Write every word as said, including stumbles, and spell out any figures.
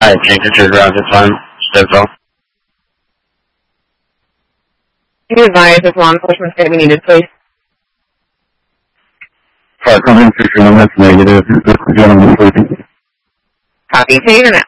Hi, change your ground this time. Steville. Can you advise if law enforcement is going to be needed, please? Car coming, picture number, that's negative. This gentleman sleeping. Copy. Can you hear now?